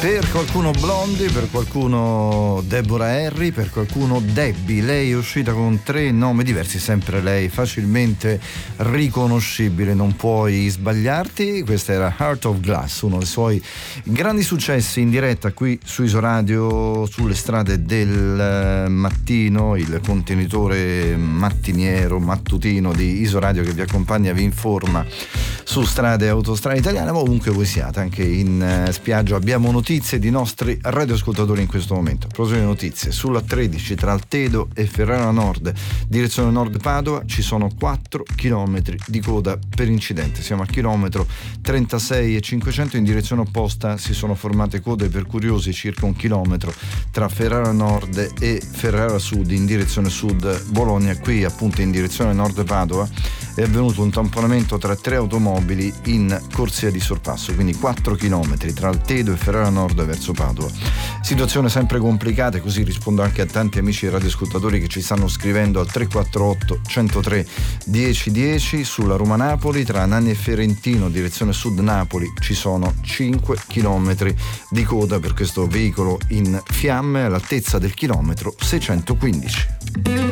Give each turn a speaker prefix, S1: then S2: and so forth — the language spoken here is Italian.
S1: Per qualcuno Blondie, per qualcuno Deborah Harry, per qualcuno Debbie. Lei è uscita con 3 nomi diversi, sempre lei, facilmente riconoscibile, non puoi sbagliarti. Questa era Heart of Glass, uno dei suoi grandi successi in diretta qui su Isoradio, sulle strade del mattino, il contenitore mattiniero, mattutino di Isoradio che vi accompagna, vi informa su strade e autostrade italiane, ma ovunque voi siate, anche in spiaggia. Abbiamo notizie di nostri radioascoltatori in questo momento. Prossime notizie: sulla 13 tra Altedo e Ferrara Nord, direzione nord Padova, ci sono 4 chilometri di coda per incidente. Siamo al chilometro 36 e 500. In direzione opposta si sono formate code per curiosi circa 1 chilometro tra Ferrara Nord e Ferrara Sud in direzione sud Bologna. Qui appunto in direzione nord Padova è avvenuto un tamponamento tra 3 automobili in corsia di sorpasso, quindi 4 chilometri tra Altedo e Ferrara Nord verso Padova. Situazione sempre complicata, e così rispondo anche a tanti amici radioascoltatori che ci stanno scrivendo al 348 103 1010. Sulla Roma-Napoli tra Nanni e Ferentino direzione sud Napoli ci sono 5 chilometri di coda per questo veicolo in fiamme all'altezza del chilometro 615.